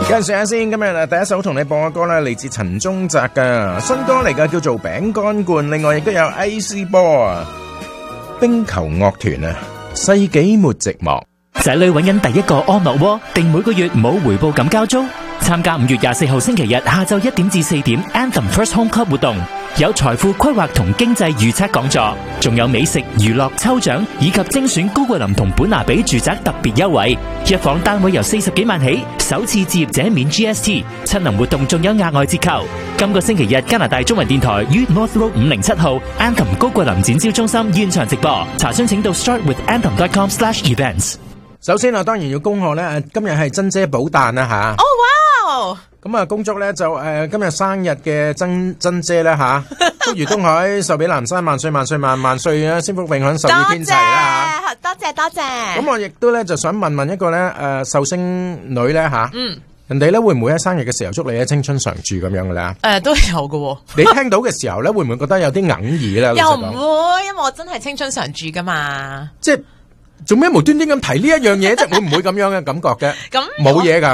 跟住試下先，今日第一首同你播嘅歌咧，嚟自陳宗澤嘅新歌嚟嘅，叫做《餅乾罐》。另外亦都有 AC 波啊，冰球樂團啊，世紀末寂寞。 仔女揾緊第一個安樂窩，定每個月冇回報咁交租。參加5月24號星期日下晝1點至4點 Anthem First Home Club 活動，有財富規劃同經濟預測講座，仲有美食、娛樂、抽獎以及精選高桂林同本拿比住宅特別優惠。一房單位由40幾萬起，首次置業者免 GST， 親臨活動仲有額外折扣。今個星期日加拿大中文電台於 North Road 507號 Anthem 高桂林展銷中心現場直播，查詢請到 startwithanthem.com/events。 首先啊，當然要恭賀咧，今日係珍姐寶誕啦吓。 哦哇！ 咁啊，恭祝咧就今日生日嘅珍姐咧吓，福如東海，壽比南山，萬歲萬歲萬萬歲啊！仙福永享，壽與天齊啦吓。 多謝多謝。 咁我亦都咧就想問一個咧壽星女咧吓，人哋咧會唔會喺生日嘅時候祝你咧青春常駐咁樣嘅咧？ 都有嘅。 你聽到嘅時候咧，會唔會覺得有啲哽耳咧？ 又唔會，因為我真係青春常駐噶嘛。 即係做咩無端端咁提呢一樣嘢啫？會唔會咁樣嘅感覺嘅？ 咁冇嘢㗎。